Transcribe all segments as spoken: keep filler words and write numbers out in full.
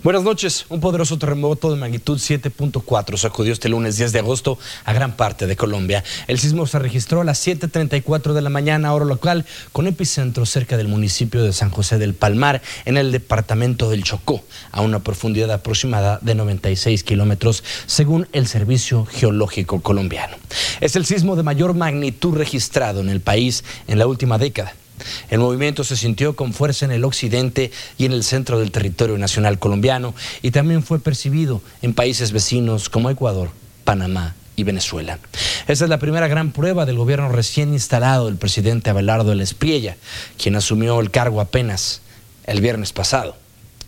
Buenas noches. Un poderoso terremoto de magnitud siete punto cuatro sacudió este lunes diez de agosto a gran parte de Colombia. El sismo se registró a las siete treinta y cuatro de la mañana, hora local, con epicentro cerca del municipio de San José del Palmar, en el departamento del Chocó, a una profundidad aproximada de noventa y seis kilómetros, según el Servicio Geológico Colombiano. Es el sismo de mayor magnitud registrado en el país en la última década. El movimiento se sintió con fuerza en el occidente y en el centro del territorio nacional colombiano y también fue percibido en países vecinos como Ecuador, Panamá y Venezuela. Esta es la primera gran prueba del gobierno recién instalado del presidente Abelardo del Espriella, quien asumió el cargo apenas el viernes pasado.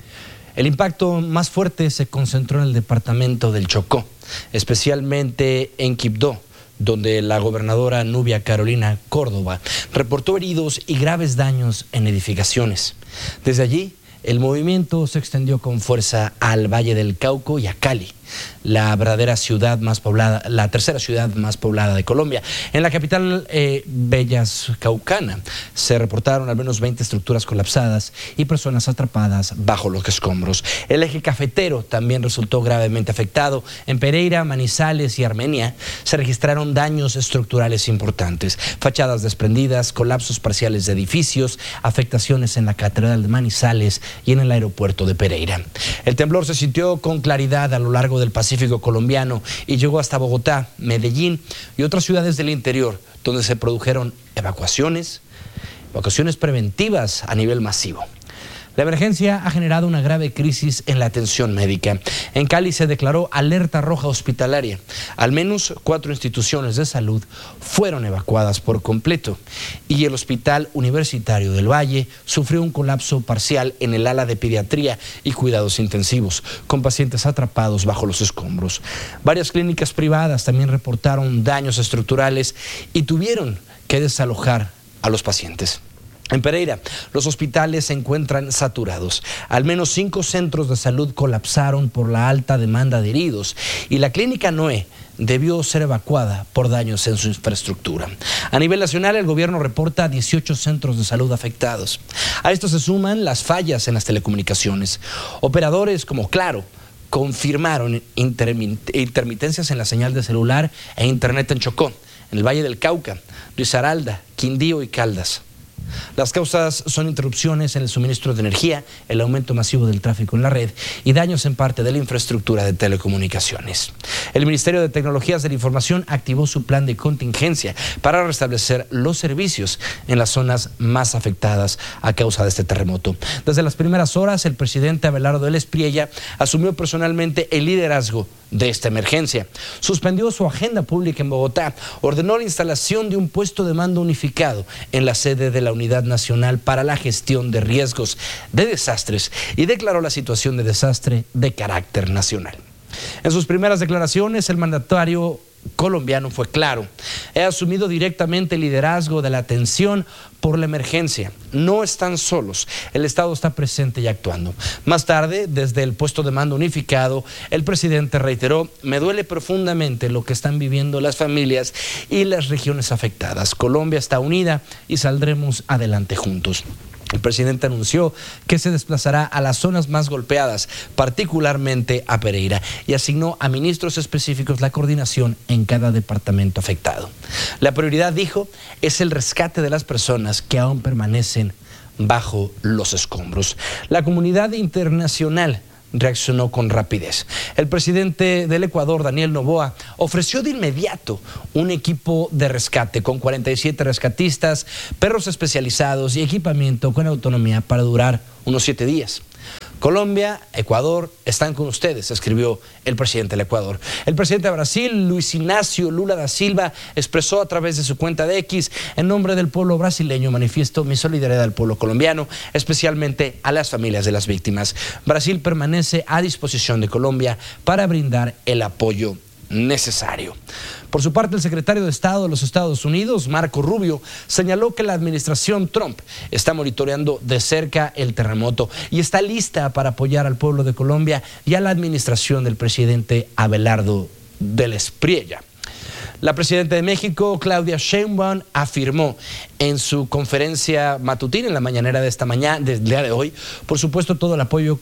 El impacto más fuerte se concentró en el departamento del Chocó, especialmente en Quibdó, donde la gobernadora Nubia Carolina Córdoba reportó heridos y graves daños en edificaciones. Desde allí, el movimiento se extendió con fuerza al Valle del Cauca y a Cali, la verdadera ciudad más poblada, la tercera ciudad más poblada de Colombia. En la capital eh, Bellas Caucana se reportaron al menos veinte estructuras colapsadas y personas atrapadas bajo los escombros. El eje cafetero también resultó gravemente afectado. En Pereira, Manizales y Armenia se registraron daños estructurales importantes, fachadas desprendidas, colapsos parciales de edificios, afectaciones en la Catedral de Manizales y en el aeropuerto de Pereira. El temblor se sintió con claridad a lo largo del Pacífico colombiano y llegó hasta Bogotá, Medellín y otras ciudades del interior, donde se produjeron evacuaciones, evacuaciones preventivas a nivel masivo. La emergencia ha generado una grave crisis en la atención médica. En Cali se declaró alerta roja hospitalaria. Al menos cuatro instituciones de salud fueron evacuadas por completo y el Hospital Universitario del Valle sufrió un colapso parcial en el ala de pediatría y cuidados intensivos, con pacientes atrapados bajo los escombros. Varias clínicas privadas también reportaron daños estructurales y tuvieron que desalojar a los pacientes. En Pereira, los hospitales se encuentran saturados. Al menos cinco centros de salud colapsaron por la alta demanda de heridos y la clínica Noé debió ser evacuada por daños en su infraestructura. A nivel nacional, el gobierno reporta dieciocho centros de salud afectados. A esto se suman las fallas en las telecomunicaciones. Operadores como Claro confirmaron intermitencias en la señal de celular e internet en Chocó, en el Valle del Cauca, Risaralda, Quindío y Caldas. Las causas son interrupciones en el suministro de energía, el aumento masivo del tráfico en la red y daños en parte de la infraestructura de telecomunicaciones. El Ministerio de Tecnologías de la Información activó su plan de contingencia para restablecer los servicios en las zonas más afectadas a causa de este terremoto. Desde las primeras horas, el presidente Abelardo del Espriella asumió personalmente el liderazgo de esta emergencia. Suspendió su agenda pública en Bogotá, ordenó la instalación de un puesto de mando unificado en la sede de la Unidad Nacional para la Gestión de Riesgos de Desastres y declaró la situación de desastre de carácter nacional. En sus primeras declaraciones, el mandatario colombiano fue claro: he asumido directamente el liderazgo de la atención por la emergencia. No están solos, el Estado está presente y actuando. Más tarde, desde el puesto de mando unificado, el presidente reiteró: me duele profundamente lo que están viviendo las familias y las regiones afectadas. Colombia está unida y saldremos adelante juntos. El presidente anunció que se desplazará a las zonas más golpeadas, particularmente a Pereira, y asignó a ministros específicos la coordinación en cada departamento afectado. La prioridad, dijo, es el rescate de las personas que aún permanecen bajo los escombros. La comunidad internacional reaccionó con rapidez. El presidente del Ecuador, Daniel Noboa, ofreció de inmediato un equipo de rescate con cuarenta y siete rescatistas, perros especializados y equipamiento con autonomía para durar unos siete días. Colombia, Ecuador, están con ustedes, escribió el presidente del Ecuador. El presidente de Brasil, Luis Ignacio Lula da Silva, expresó a través de su cuenta de X: en nombre del pueblo brasileño manifiesto mi solidaridad al pueblo colombiano, especialmente a las familias de las víctimas. Brasil permanece a disposición de Colombia para brindar el apoyo necesario. Por su parte, el secretario de Estado de los Estados Unidos, Marco Rubio, señaló que la administración Trump está monitoreando de cerca el terremoto y está lista para apoyar al pueblo de Colombia y a la administración del presidente Abelardo del Espriella. La presidenta de México, Claudia Sheinbaum, afirmó en su conferencia matutina en la mañanera de esta mañana, del día de hoy, por supuesto, todo el apoyo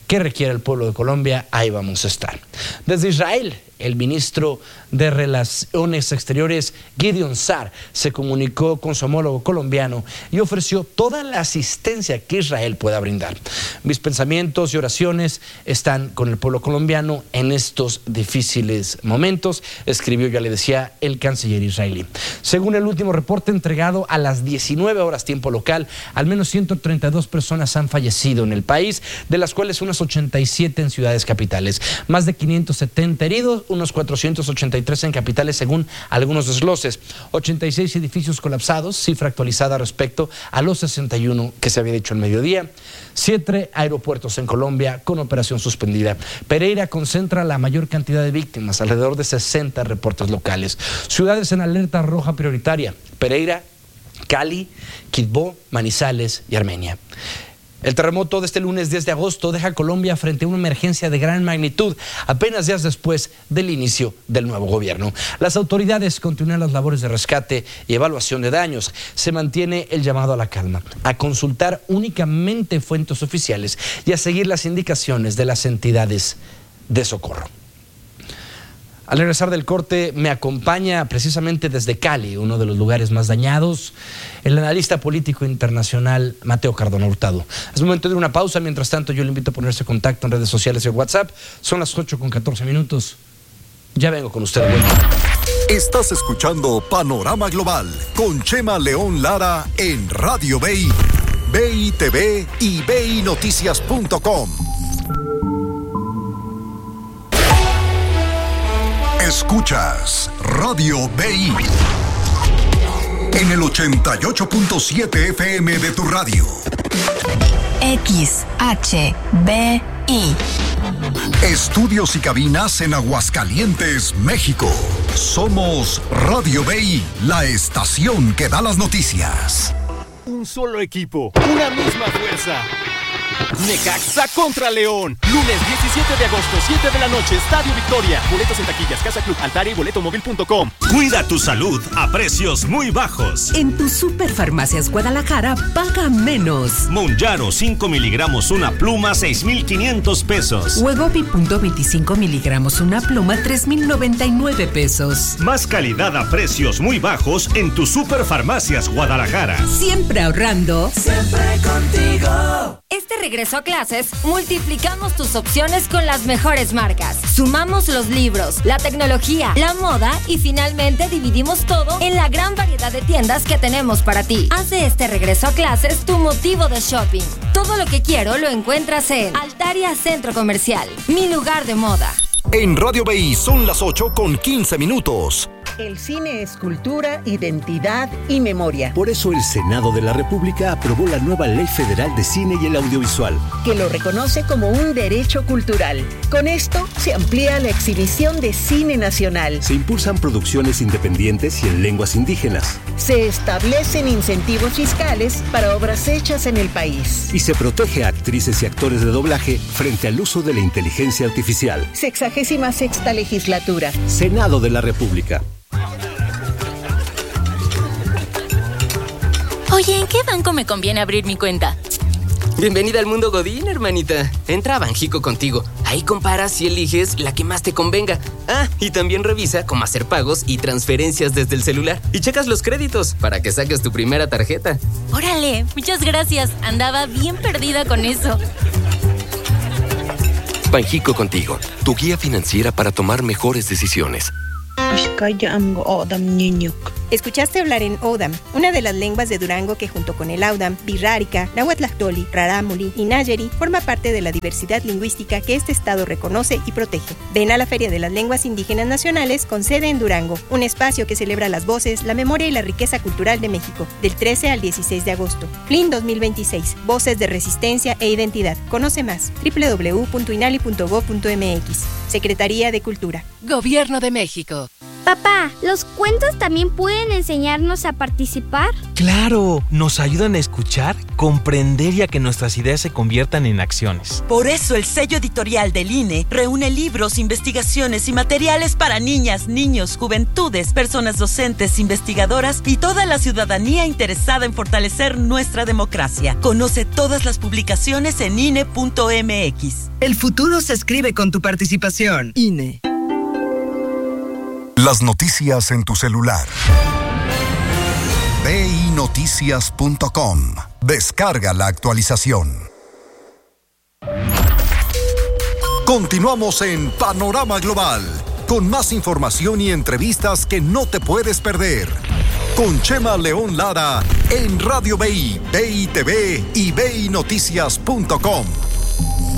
que requiere el pueblo de Colombia, ahí vamos a estar. Desde Israel, el ministro de Relaciones Exteriores, Gideon Sa'ar, se comunicó con su homólogo colombiano y ofreció toda la asistencia que Israel pueda brindar. Mis pensamientos y oraciones están con el pueblo colombiano en estos difíciles momentos, escribió, ya le decía, el canciller israelí. Según el último reporte entregado a las diecinueve horas tiempo local, al menos ciento treinta y dos personas han fallecido en el país, de las cuales unas ochenta y siete en ciudades capitales, más de quinientos setenta heridos, unos cuatrocientos ochenta y tres en capitales según algunos desgloses, ochenta y seis edificios colapsados, cifra actualizada respecto a los sesenta y uno que se había dicho al mediodía, siete aeropuertos en Colombia con operación suspendida. Pereira concentra la mayor cantidad de víctimas, alrededor de sesenta reportes locales. Ciudades en alerta roja prioritaria: Pereira, Cali, Quibdó, Manizales y Armenia. El terremoto de este lunes diez de agosto deja a Colombia frente a una emergencia de gran magnitud, apenas días después del inicio del nuevo gobierno. Las autoridades continúan las labores de rescate y evaluación de daños. Se mantiene el llamado a la calma, a consultar únicamente fuentes oficiales y a seguir las indicaciones de las entidades de socorro. Al regresar del corte, me acompaña precisamente desde Cali, uno de los lugares más dañados, el analista político internacional Mateo Cardona Hurtado. Es momento de una pausa. Mientras tanto, yo le invito a ponerse en contacto en redes sociales y WhatsApp. Son las ocho con catorce minutos. Ya vengo con usted. Estás escuchando Panorama Global con Chema León Lara en Radio B I, B I T V y B I Noticias punto com. Escuchas Radio B I en el ochenta y ocho punto siete F M de tu radio. X H B I. Estudios y cabinas en Aguascalientes, México. Somos Radio B I, la estación que da las noticias. Un solo equipo, una misma fuerza. Necaxa contra León. Lunes diecisiete de agosto, siete de la noche, Estadio Victoria. Boletos en taquillas, Casa Club, Altaria y boletomóvil punto com. Cuida tu salud a precios muy bajos. En tu Superfarmacias Guadalajara, paga menos. Monjaro cinco miligramos una pluma, seis mil quinientos pesos. Wegovy punto veinticinco miligramos una pluma, tres mil noventa y nueve pesos. Más calidad a precios muy bajos en tu Superfarmacias Guadalajara. Siempre ahorrando. Siempre contigo. Este regreso a clases, multiplicamos tus opciones con las mejores marcas. Sumamos los libros, la tecnología, la moda y finalmente dividimos todo en la gran variedad de tiendas que tenemos para ti. Haz de este regreso a clases tu motivo de shopping. Todo lo que quiero lo encuentras en Altaria Centro Comercial, mi lugar de moda. En Radio B I son las ocho con quince minutos. El cine es cultura, identidad y memoria. Por eso el Senado de la República aprobó la nueva Ley Federal de Cine y el Audiovisual, que lo reconoce como un derecho cultural. Con esto se amplía la exhibición de cine nacional. Se impulsan producciones independientes y en lenguas indígenas. Se establecen incentivos fiscales para obras hechas en el país. Y se protege a actrices y actores de doblaje frente al uso de la inteligencia artificial. Sexagésima sexta legislatura. Senado de la República. Oye, ¿en qué banco me conviene abrir mi cuenta? Bienvenida al mundo Godín, hermanita. Entra a Banjico Contigo. Ahí comparas y eliges la que más te convenga. Ah, y también revisa cómo hacer pagos y transferencias desde el celular. Y checas los créditos para que saques tu primera tarjeta. Órale, muchas gracias. Andaba bien perdida con eso. Banjico Contigo, tu guía financiera para tomar mejores decisiones. Escuchaste hablar en Odam, una de las lenguas de Durango que junto con el Audam, Birrárica, Nahuatlactoli, Rarámuri y Nayeri forma parte de la diversidad lingüística que este estado reconoce y protege. Ven a la Feria de las Lenguas Indígenas Nacionales con sede en Durango, un espacio que celebra las voces, la memoria y la riqueza cultural de México, del trece al dieciséis de agosto. F L I N dos mil veintiséis, Voces de Resistencia e Identidad. Conoce más, doble u doble u doble u punto inali punto gob punto m x. Secretaría de Cultura. Gobierno de México. Papá, ¿los cuentos también pueden enseñarnos a participar? ¡Claro! Nos ayudan a escuchar, comprender y a que nuestras ideas se conviertan en acciones. Por eso el sello editorial del I N E reúne libros, investigaciones y materiales para niñas, niños, juventudes, personas docentes, investigadoras y toda la ciudadanía interesada en fortalecer nuestra democracia. Conoce todas las publicaciones en I N E punto M X. El futuro se escribe con tu participación. I N E. Las noticias en tu celular. ve i noticias punto com. Descarga la actualización. Continuamos en Panorama Global, con más información y entrevistas que no te puedes perder. Con Chema León Lara en Radio B I, B I T V y ve i noticias punto com.